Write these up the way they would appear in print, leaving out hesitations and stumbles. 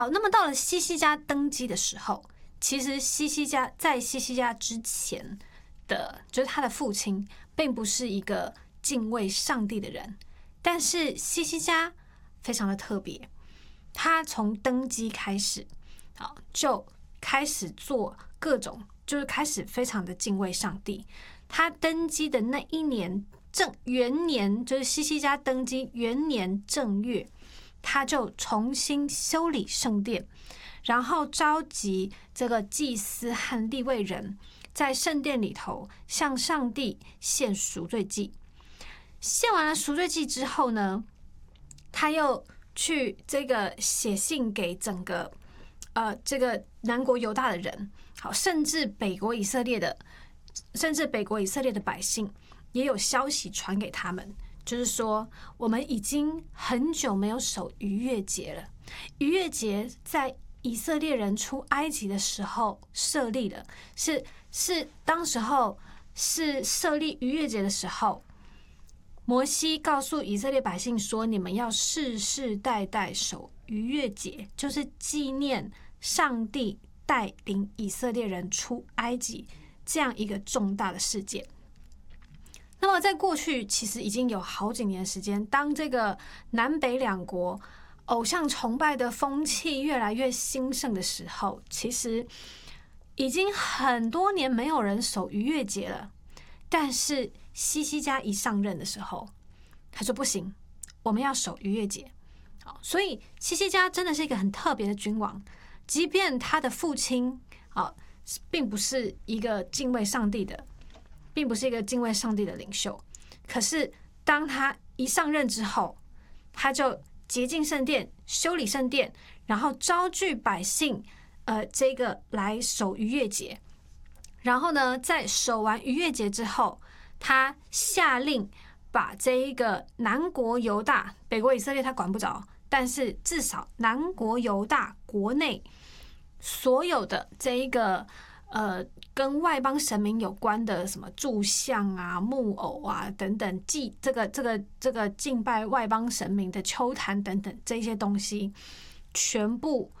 好，那么到了西西家登基的时候，其实在西西家之前的，就是他的父亲，并不是一个敬畏上帝的人。但是西西家非常的特别，他从登基开始，就开始做各种，就是开始非常的敬畏上帝。他登基的那一年元年，就是西西家登基元年正月，他就重新修理圣殿，然后召集这个祭司和利未人，在圣殿里头向上帝献赎罪祭。献完了赎罪祭之后呢，他又去这个写信给整个这个南国犹大的人，好，甚至北国以色列的百姓也有消息传给他们，就是说我们已经很久没有守逾越节了。逾越节在以色列人出埃及的时候设立的，是当时候是设立逾越节的时候，摩西告诉以色列百姓说，你们要世世代代守逾越节，就是纪念上帝带领以色列人出埃及这样一个重大的事件。那么在过去其实已经有好几年时间，当这个南北两国偶像崇拜的风气越来越兴盛的时候，其实已经很多年没有人守逾越节了。但是西西家一上任的时候，他说不行，我们要守逾越节。所以西西家真的是一个很特别的君王，即便他的父亲并不是一个敬畏上帝的领袖，可是当他一上任之后，他就洁净圣殿，修理圣殿，然后召聚百姓这个来守逾越节。然后呢，在守完逾越节之后，他下令把这一个南国犹大，北国以色列他管不着，但是至少南国犹大国内所有的这一个跟外邦神明有关的什么柱像啊、木偶啊等等，这个敬拜外邦神明的丘坛等等这些东西，全部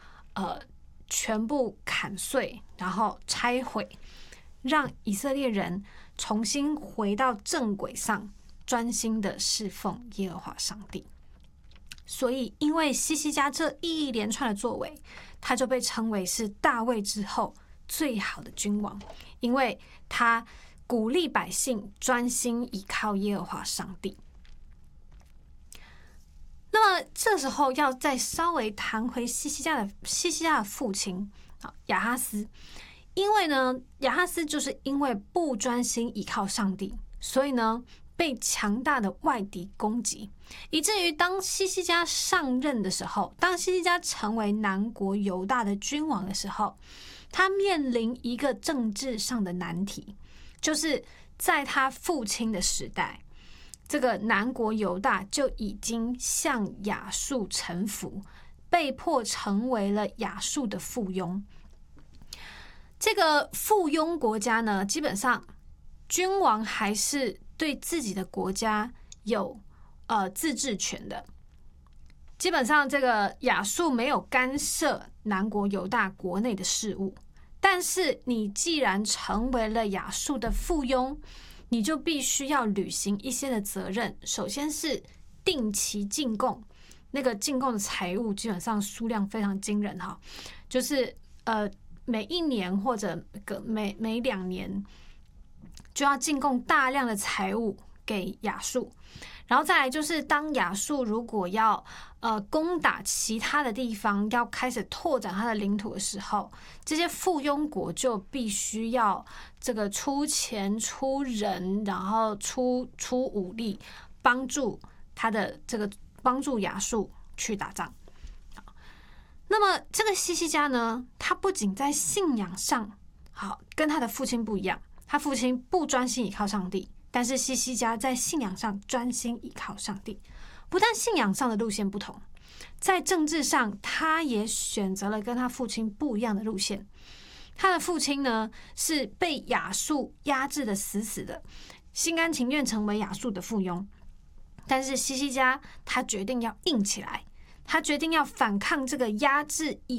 砍碎，然后拆毁，让以色列人重新回到正轨上，专心的侍奉耶和华上帝。所以因为西西家这一连串的作为，他就被称为是大卫之后最好的君王，因为他鼓励百姓专心依靠耶和华上帝。那么这时候要再稍微谈回西西家的父亲亚哈斯，因为呢，亚哈斯就是因为不专心依靠上帝，所以呢被强大的外敌攻击，以至于当西西家上任的时候，当西西家成为南国犹大的君王的时候，他面临一个政治上的难题，就是在他父亲的时代，这个南国犹大就已经向亚述臣服，被迫成为了亚述的附庸。这个附庸国家呢，基本上君王还是对自己的国家有自治权的。基本上这个亚述没有干涉南国犹大国内的事务，但是你既然成为了亚述的附庸，你就必须要履行一些的责任。首先是定期进贡，那个进贡的财物基本上数量非常惊人哈，就是每一年或者每2年就要进贡大量的财物给亚述。然后再来就是当亚述如果要攻打其他的地方，要开始拓展它的领土的时候，这些附庸国就必须要这个出钱出人，然后出武力，帮助亚述去打仗。那么这个西西家呢，他不仅在信仰上跟他的父亲不一样，他父亲不专心依靠上帝，但是西西家在信仰上专心依靠上帝。不但信仰上的路线不同，在政治上他也选择了跟他父亲不一样的路线。他的父亲呢，是被亚述压制的死死的，心甘情愿成为亚述的附庸。但是西西家他决定要硬起来，他决定要反抗这个压制以